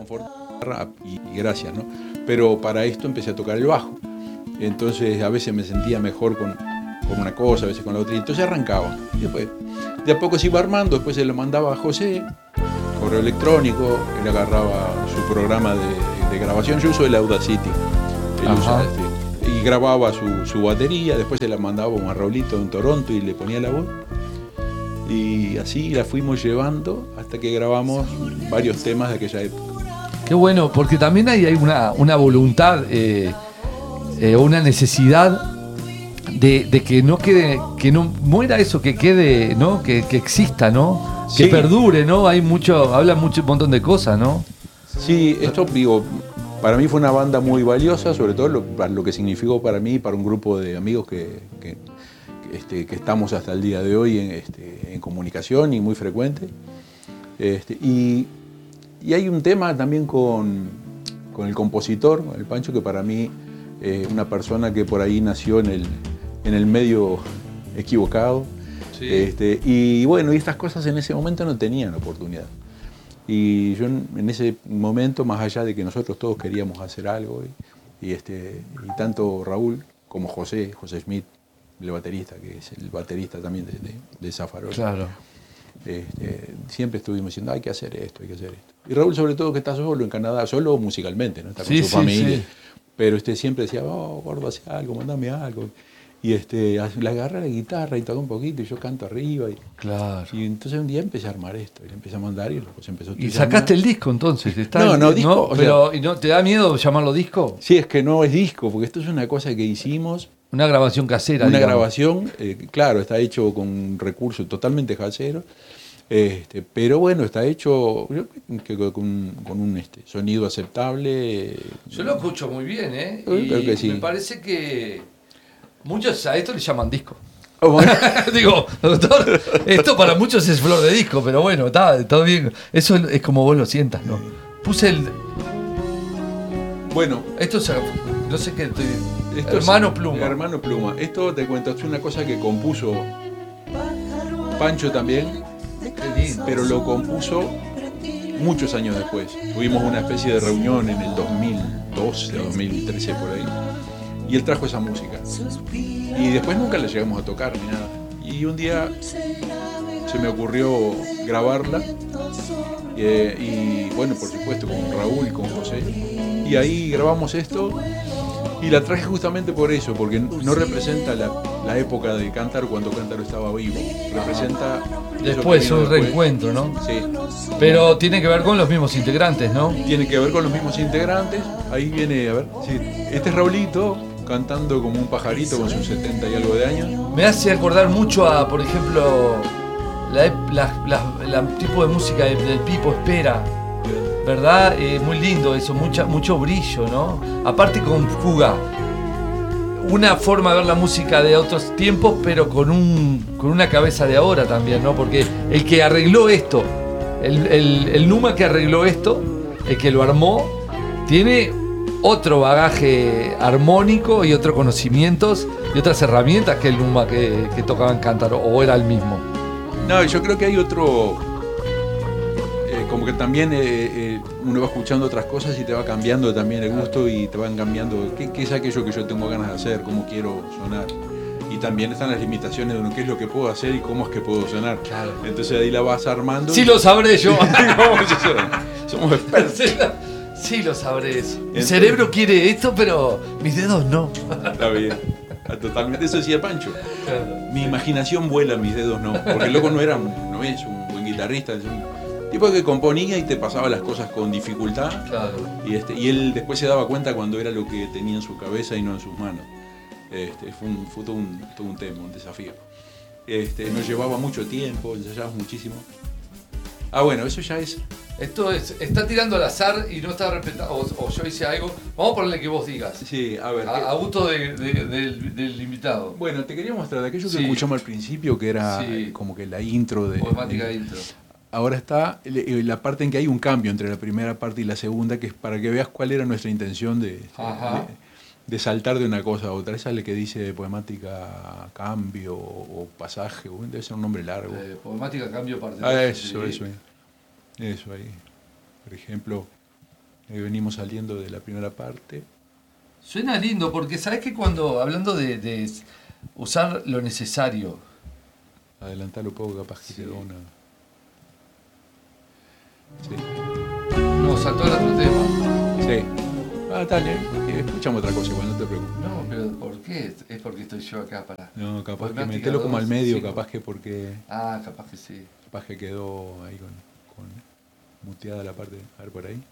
confort y gracias, ¿no? Pero para esto empecé a tocar el bajo. Entonces a veces me sentía mejor con una cosa, a veces con la otra. Y entonces arrancaba. Y después, de a poco se iba armando, después se lo mandaba a José, correo electrónico, él agarraba su programa de grabación. Yo uso el Audacity. Él usa y grababa su batería, después se la mandaba a Raulito en Toronto y le ponía la voz. Y así la fuimos llevando hasta que grabamos varios temas de aquella época. Qué bueno, porque también hay una voluntad, una necesidad de que no quede, que no muera eso, que quede, ¿no? Que exista, ¿no? Que perdure, ¿no? Hay mucho, habla mucho, un montón de cosas, ¿no? Sí, esto digo, para mí fue una banda muy valiosa, sobre todo lo que significó para mí y para un grupo de amigos que estamos hasta el día de hoy en comunicación y muy frecuente. Y hay un tema también con el compositor, el Pancho, que para mí una persona que por ahí nació en el medio equivocado. Sí. Y bueno, y estas cosas en ese momento no tenían oportunidad. Y yo en ese momento, más allá de que nosotros todos queríamos hacer algo, y tanto Raúl como José Schmidt, el baterista, que es el baterista también de Zafarol. Claro. Siempre estuvimos diciendo, hay que hacer esto. Y Raúl, sobre todo, que está solo en Canadá, solo musicalmente, ¿no? Está con su familia. Sí. Pero siempre decía, gordo, hace algo, mandame algo. Y le agarra la guitarra y toca un poquito, y yo canto arriba. Claro. Y entonces un día empecé a armar esto, y le empecé a mandar, y después empezó a... ¿Y sacaste el disco entonces? No, disco. Pero, ¿y no te da miedo llamarlo disco? Sí, es que no es disco, porque esto es una cosa que hicimos... Una grabación casera. Una grabación, claro, está hecho con un recurso totalmente casero, pero bueno, está hecho con un sonido aceptable. Yo lo escucho muy bien, ¿eh? Creo que sí. Me parece que muchos a esto le llaman disco. Oh, bueno. Digo, doctor, esto para muchos es flor de disco, pero bueno, está todo bien. Eso es como vos lo sientas, ¿no? Puse el... Bueno. Esto es... No sé qué estoy... Hermano Pluma. Hermano Pluma. Esto te cuento, es una cosa que compuso Pancho también, pero lo compuso muchos años después. Tuvimos una especie de reunión en el 2012, 2013 por ahí, y él trajo esa música. Y después nunca la llegamos a tocar ni nada. Y un día se me ocurrió grabarla, y bueno, por supuesto, con Raúl y con José. Y ahí grabamos esto. Y la traje justamente por eso, porque no representa la época de Cántaro cuando Cántaro estaba vivo. Representa... Después, un reencuentro, ¿no? Sí. Pero tiene que ver con los mismos integrantes, ¿no? Tiene que ver con los mismos integrantes. Ahí viene, a ver, sí. Este es Raulito, cantando como un pajarito con sus 70 y algo de años. Me hace acordar mucho a, por ejemplo, la tipo de música del Pipo Espera. ¿Verdad? Muy lindo eso, mucho brillo, ¿no? Aparte conjuga una forma de ver la música de otros tiempos, pero con una cabeza de ahora también, ¿no? Porque el que arregló esto, el Numa que arregló esto, el que lo armó, tiene otro bagaje armónico y otros conocimientos y otras herramientas que el Numa que tocaba en Cántaro, o era el mismo. No, yo creo que hay otro... como que también uno va escuchando otras cosas y te va cambiando también el gusto y te van cambiando qué es aquello que yo tengo ganas de hacer, cómo quiero sonar. Y también están las limitaciones de uno, qué es lo que puedo hacer y cómo es que puedo sonar. Claro. Entonces ahí la vas armando. Sí, lo sabré yo. Somos expertos. Sí, lo sabré eso. Mi cerebro quiere esto, pero mis dedos no. Está bien. Totalmente. Eso decía Pancho. Claro. Mi imaginación vuela, mis dedos no. Porque el loco no es un buen guitarrista, es un tipo que componía y te pasaba las cosas con dificultad. Claro. Y él después se daba cuenta cuando era lo que tenía en su cabeza y no en sus manos. Fue todo un tema, un desafío. Nos llevaba mucho tiempo, ensayábamos muchísimo. Bueno, eso ya es... Esto está tirando al azar y no está respetando, o yo hice algo. Vamos a ponerle que vos digas. Sí, a ver. A gusto del invitado. Bueno, te quería mostrar de aquello que escuchamos al principio, que era como que la intro de... Poemática de intro. Ahora está la parte en que hay un cambio entre la primera parte y la segunda, que es para que veas cuál era nuestra intención de saltar de una cosa a otra. Esa es la que dice poemática cambio o pasaje, debe ser un nombre largo. Poemática cambio parte. Eso ahí. Por ejemplo, venimos saliendo de la primera parte. Suena lindo, porque sabes que cuando, hablando de usar lo necesario. Adelantarlo un poco, capaz que quedó una... Sí. No, saltó el otro tema. Sí. Dale, escuchamos otra cosa, igual no te preocupes. No, pero ¿por qué? Es porque estoy yo acá para... No, capaz que Problemática metelo como al medio, 2, capaz que porque... Ah, capaz que sí. Capaz que quedó ahí con muteada la parte. A ver por ahí.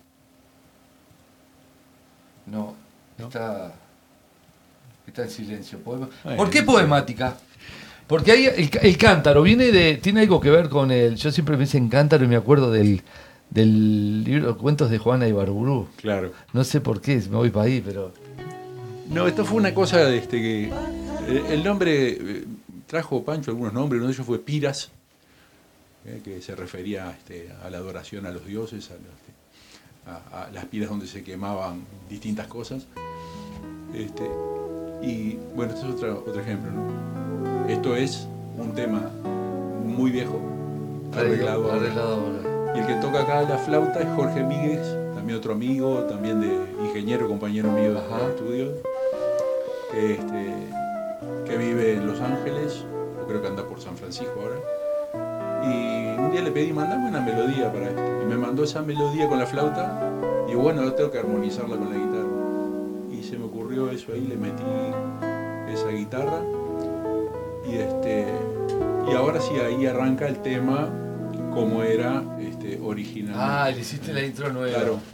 No, ¿No? Está en silencio. Bueno. ¿Por qué poemática? Porque ahí el cántaro tiene algo que ver con el... Yo siempre me dicen cántaro y me acuerdo del libro Cuentos de Juana Ibarburu. Claro. No sé por qué, me voy para ahí, pero... No, esto fue una cosa que... El nombre... trajo Pancho algunos nombres, uno de ellos fue Piras, que se refería a la adoración a los dioses, a las piras donde se quemaban distintas cosas. Y bueno, este es otro ejemplo, ¿no? Esto es un tema muy viejo, arreglado ahora. Y el que toca acá la flauta es Jorge Míguez, también otro amigo, también de ingeniero, compañero mío de estudios, que vive en Los Ángeles, yo creo que anda por San Francisco ahora. Y un día le pedí, mandame una melodía para esto. Y me mandó esa melodía con la flauta. Y bueno, yo tengo que armonizarla con la guitarra. Y se me ocurrió eso ahí, le metí esa guitarra. Y ahora sí, ahí arranca el tema como era original. Le hiciste la intro nueva. Claro.